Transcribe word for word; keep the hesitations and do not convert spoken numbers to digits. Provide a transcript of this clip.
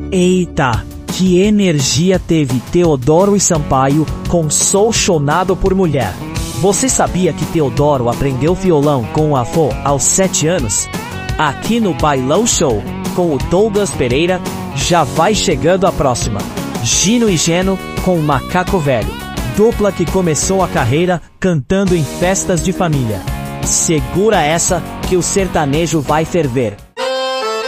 Eita, que energia teve Teodoro e Sampaio com Sou Chonado por Mulher. Você sabia que Teodoro aprendeu violão com o avô aos sete anos? Aqui no Bailão Show, com o Douglas Pereira, já vai chegando a próxima. Gino e Geno com o Macaco Velho, dupla que começou a carreira cantando em festas de família. Segura essa que o sertanejo vai ferver.